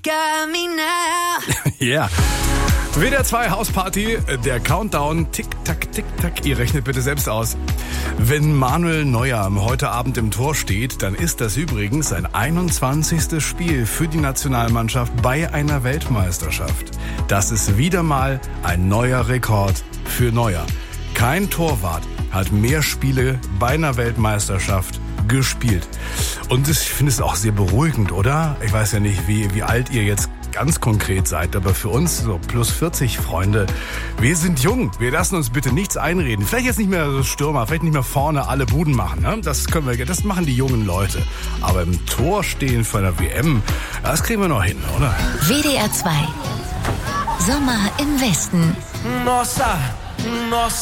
got me now. Ja. WDR 2 Hausparty, der Countdown, tick-tack, tick-tack. Ihr rechnet bitte selbst aus. Wenn Manuel Neuer heute Abend im Tor steht, dann ist das übrigens sein 21. Spiel für die Nationalmannschaft bei einer Weltmeisterschaft. Das ist wieder mal ein neuer Rekord für Neuer. Kein Torwart hat mehr Spiele bei einer Weltmeisterschaft gespielt. Und ich finde es auch sehr beruhigend, oder? Ich weiß ja nicht, wie alt ihr jetzt ganz konkret seid, aber für uns, so plus 40 Freunde, wir sind jung. Wir lassen uns bitte nichts einreden. Vielleicht jetzt nicht mehr so Stürmer, vielleicht nicht mehr vorne alle Buden machen. Ne? Das machen die jungen Leute. Aber im Tor stehen für eine WM, das kriegen wir noch hin, oder? WDR 2. Sommer im Westen. Nossa, nossa.